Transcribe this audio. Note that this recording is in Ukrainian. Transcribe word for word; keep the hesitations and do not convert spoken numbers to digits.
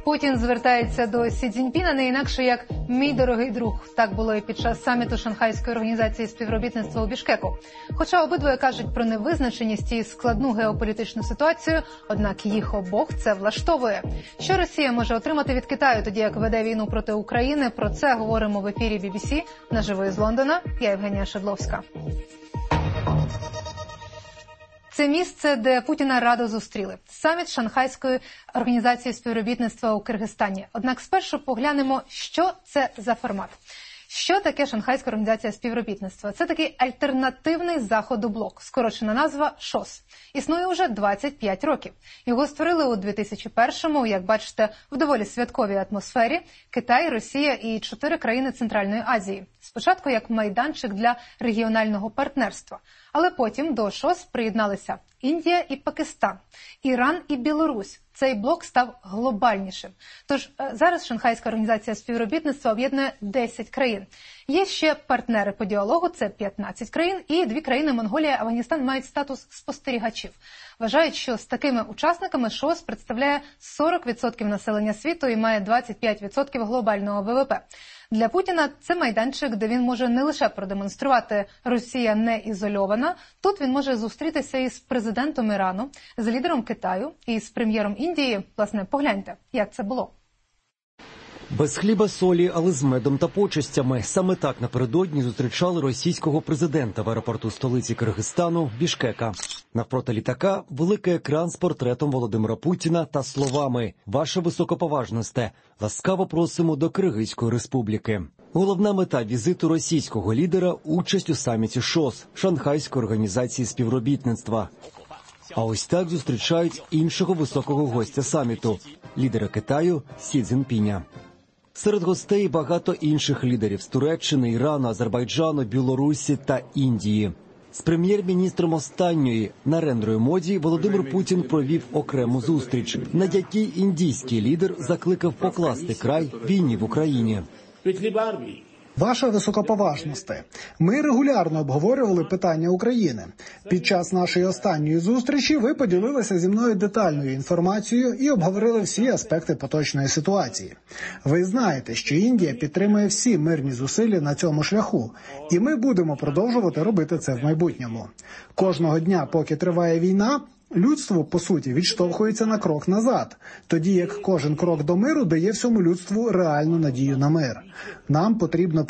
Путін звертається до Сі Цзіньпіна не інакше як «мій дорогий друг». Так було і під час саміту Шанхайської організації співробітництва у Бішкеку. Хоча обидвоє кажуть про невизначеність і складну геополітичну ситуацію, однак їх обох це влаштовує. Що Росія може отримати від Китаю, тоді як веде війну проти України? Про це говоримо в ефірі Бі Бі Сі наживо із Лондона. Я Євгенія Шедловська. Це місце, де Путіна радо зустріли. Саміт Шанхайської організації співробітництва у Киргизстані. Однак спершу поглянемо, що це за формат. Що таке Шанхайська організація співробітництва? Це такий альтернативний заходу-блок, скорочена назва ШОС. Існує уже двадцять п'ять років. Його створили у дві тисячі першому, як бачите, в доволі святковій атмосфері – Китай, Росія і чотири країни Центральної Азії. Спочатку як майданчик для регіонального партнерства. Але потім до ШОС приєдналися Індія і Пакистан, Іран і Білорусь. Цей блок став глобальнішим. Тож зараз Шанхайська організація співробітництва об'єднує десять країн. Є ще партнери по діалогу, це п'ятнадцять країн, і дві країни – Монголія і Афганістан – мають статус спостерігачів. Вважають, що з такими учасниками ШОС представляє сорок відсотків населення світу і має двадцять п'ять відсотків глобального Ве Ве Пе. Для Путіна це майданчик, де він може не лише продемонструвати «Росія не ізольована». Тут він може зустрітися із президентом Ірану, з лідером Китаю і з прем'єром Індії. Власне, погляньте, як це було. Без хліба солі, але з медом та почестями. Саме так напередодні зустрічали російського президента в аеропорту столиці Киргизстану Бішкека. Навпроти літака – великий екран з портретом Володимира Путіна та словами «Ваша високоповажносте, ласкаво просимо до Киргизької республіки». Головна мета візиту російського лідера – участь у саміті ШОС – Шанхайської організації співробітництва. А ось так зустрічають іншого високого гостя саміту – лідера Китаю Сі Цзіньпіня. Серед гостей багато інших лідерів з Туреччини, Ірану, Азербайджану, Білорусі та Індії. З прем'єр-міністром останньої Нарендрою Моді Володимир Путін провів окрему зустріч, на якій індійський лідер закликав покласти край війні в Україні. Ваша високоповажносте, ми регулярно обговорювали питання України. Під час нашої останньої зустрічі ви поділилися зі мною детальною інформацією і обговорили всі аспекти поточної ситуації. Ви знаєте, що Індія підтримує всі мирні зусилля на цьому шляху, і ми будемо продовжувати робити це в майбутньому. Кожного дня, поки триває війна, людство, по суті, відштовхується на крок назад, тоді як кожен крок до миру дає всьому людству реальну надію на мир. Нам потрібно